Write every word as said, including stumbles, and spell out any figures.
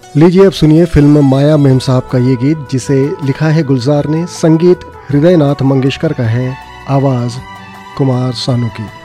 लीजिए अब सुनिए फिल्म माया मेम साहब का ये गीत, जिसे लिखा है गुलजार ने, संगीत हृदयनाथ मंगेशकर का है, आवाज़ कुमार सानू की।